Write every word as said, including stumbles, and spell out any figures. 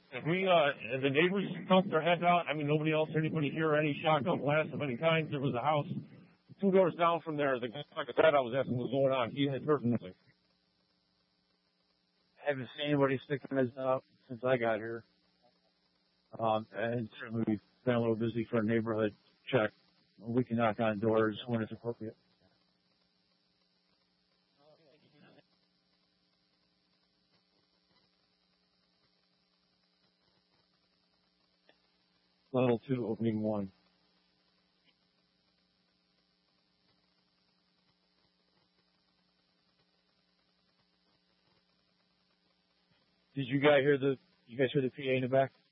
If we, uh, the neighbors stuck their heads out, I mean, nobody else, anybody hear any shotgun blasts of any kind. There was a house two doors down from there. The guy, like I said, I was asking what was going on. He had heard nothing. I haven't seen anybody sticking his head out since I got here. Um, and certainly we've been a little busy for a neighborhood check. We can knock on doors when it's appropriate. Level two, opening one. Did you guys hear the? You guys hear the P A in the back?